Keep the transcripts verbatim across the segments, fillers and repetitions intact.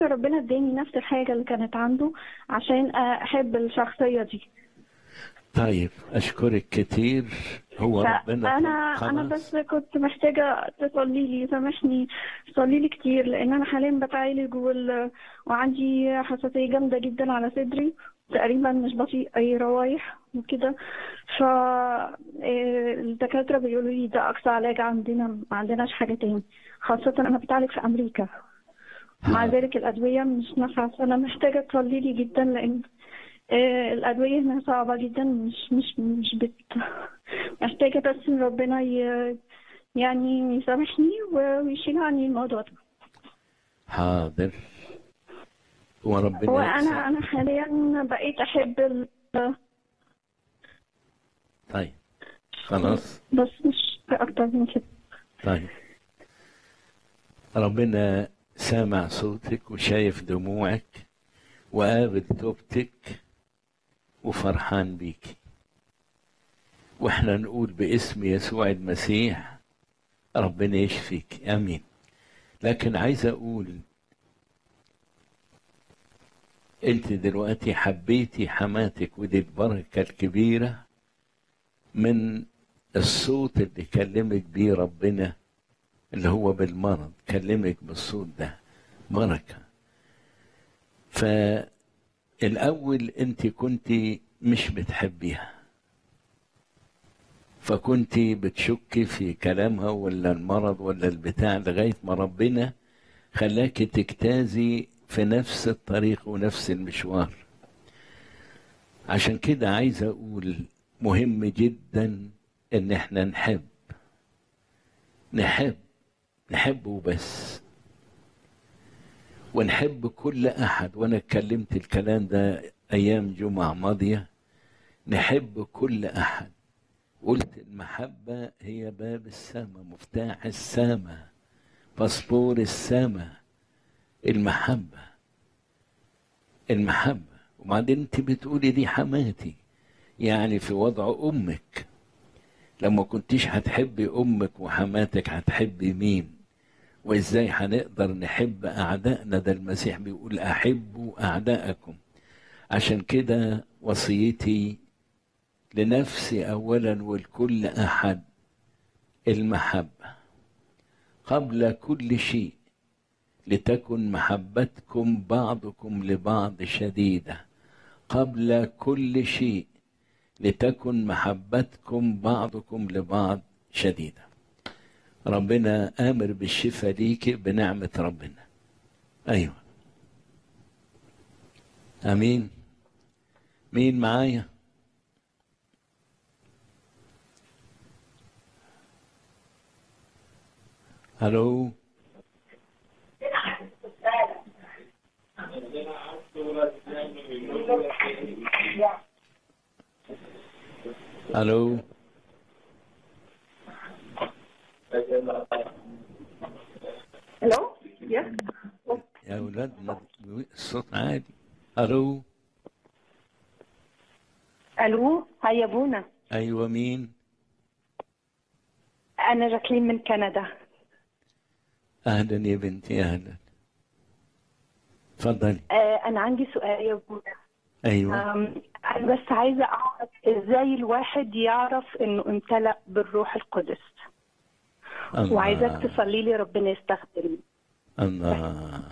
ربنا اداني نفس الحاجة اللي كانت عنده عشان أحب الشخصية دي. طيب أشكرك كتير. هو ربنا فأنا طب أنا بس خلاص. كنت محتاجة تصلي لي، سامحني، تصلي لي كتير، لأن أنا حاليا بتعالج وال... وعندي حساسية جامدة جدا على صدري، تقريبا مش بطيء أي روايح وكده. فالدكاترة بيقولوا لي ده أقصى علاج عندنا، ما عندناش حاجة تاني، خاصة أنا بتعالج في أمريكا. مع حاضر. ذلك الأدوية مش نافعة، فأنا محتاجة تصلي لي جدا، لأن آه، الأدوية هنا صعبة جدا، مش مش مش بت محتاجة بس إن ربنا ي... يعني يسامحني ويشيل عني الموضوع ده. حاضر. هو وربنا أنا يسامح. أنا حاليا بقيت أحب ال... طيب خلاص. بس مش أكتر من كده. طيب ربنا سامع صوتك وشايف دموعك وقابل توبتك وفرحان بيكي، واحنا نقول باسم يسوع المسيح ربنا يشفيك، امين. لكن عايز اقول انت دلوقتي حبيتي حماتك، ودي البركة الكبيرة من الصوت اللي كلمك بيه ربنا، اللي هو بالمرض كلمك بالصوت ده، بركة. فالأول انت كنت مش بتحبيها، فكنت بتشكي في كلامها ولا المرض ولا البتاع، لغاية ما ربنا خلاك تجتازي في نفس الطريق ونفس المشوار. عشان كده عايز اقول مهم جدا ان احنا نحب نحب نحبه بس، ونحب كل احد. وانا اتكلمت الكلام ده ايام جمعة ماضية، نحب كل احد. قلت المحبة هي باب السماء، مفتاح السماء، باسبور السماء. المحبة المحبة. وبعدين انت بتقولي دي حماتي، يعني في وضع امك. لما كنتيش هتحبي امك وحماتك هتحبي مين؟ وازاي هنقدر نحب اعدائنا؟ ده المسيح بيقول احبوا اعدائكم. عشان كده وصيتي لنفسي اولا ولكل احد المحبة قبل كل شيء، لتكن محبتكم بعضكم لبعض شديدة. قبل كل شيء لتكن محبتكم بعضكم لبعض شديدة. ربنا آمر بالشفاء ليك بنعمة ربنا. أيوة، أمين. مين معايا؟ هلو. هلو. الو يس. يا أولاد الصوت عالي. هلو. الو، هيا يا بونا. أيوة، مين؟ انا جاكلين من كندا. أهلا يا بنتي، أهلا. تفضلي. آه انا عندي سؤال يا بونا. أيوة. آم، انا بس عايزه اعرف ازاي الواحد يعرف انه امتلأ بالروح القدس، وعايزاك الله تصلي لي ربنا يستخدمني. الله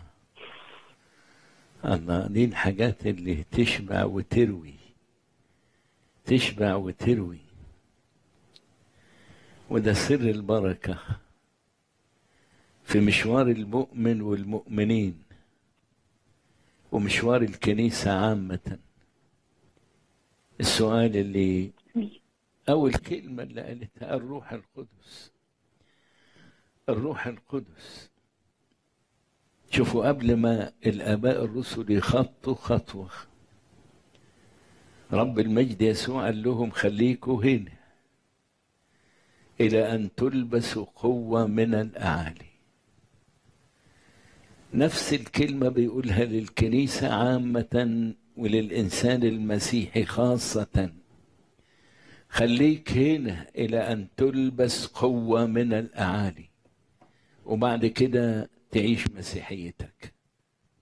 الله. دي الحاجات اللي تشبع وتروي، تشبع وتروي. وده سر البركة في مشوار المؤمن والمؤمنين ومشوار الكنيسة عامة. السؤال اللي أول كلمة اللي قالتها الروح القدس، الروح القدس. شوفوا قبل ما الآباء الرسل يخطوا خطوة، رب المجد يسوع قال لهم خليكوا هنا إلى أن تلبسوا قوة من الأعالي. نفس الكلمة بيقولها للكنيسة عامة وللإنسان المسيحي خاصة. خليك هنا إلى أن تلبس قوة من الأعالي، وبعد كده تعيش مسيحيتك.